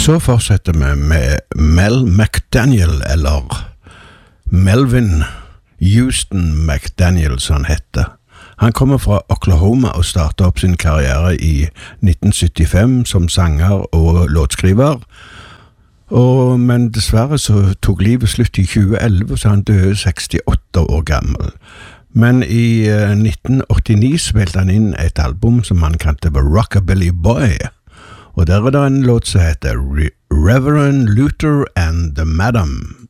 Så fortsetter vi med Mel McDaniel, eller Melvin Houston McDaniel, som han heter. Han kommer fra Oklahoma og startet opp sin karriere i 1975 som sanger og låtskriver. Men dessverre så tok livet slutt i 2011, så han døde 68 år gammel. Men i 1989 spilte han inn et album som han kalte Rockabilly Boy. Og der det en låt som heter Reverend Luther and the Madam.